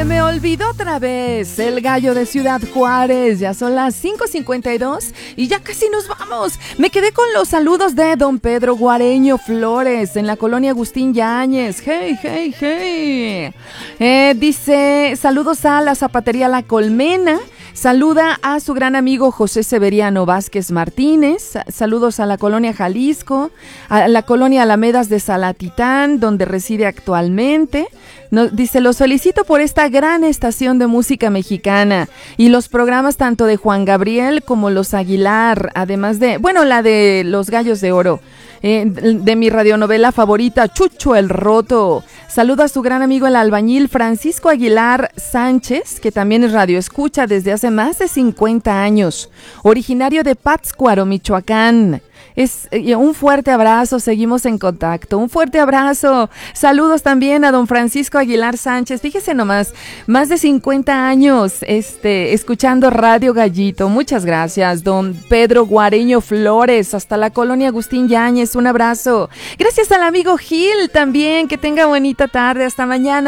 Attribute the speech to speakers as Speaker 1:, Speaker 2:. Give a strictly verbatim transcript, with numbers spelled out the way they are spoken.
Speaker 1: Se me olvidó otra vez el gallo de Ciudad Juárez. Ya son las cinco cincuenta y dos y ya casi nos vamos. Me quedé con los saludos de don Pedro Guareño Flores en la colonia Agustín Yáñez. Hey, hey, hey. Eh, dice, saludos a la zapatería La Colmena. Saluda a su gran amigo José Severiano Vázquez Martínez. Saludos a la colonia Jalisco, a la colonia Alamedas de Salatitán, donde reside actualmente. No, dice, los felicito por esta gran estación de música mexicana y los programas tanto de Juan Gabriel como los Aguilar, además de, bueno, la de Los Gallos de Oro, eh, de mi radionovela favorita, Chucho el Roto. Saludo a su gran amigo el albañil Francisco Aguilar Sánchez, que también es radioescucha desde hace más de cincuenta años, originario de Pátzcuaro, Michoacán. Es un fuerte abrazo, seguimos en contacto, un fuerte abrazo. Saludos también a don Francisco Aguilar Sánchez, fíjese nomás, más de cincuenta años este, escuchando Radio Gallito. Muchas gracias, don Pedro Guareño Flores, hasta la colonia Agustín Yáñez, un abrazo. Gracias al amigo Gil también, que tenga bonita tarde, hasta mañana.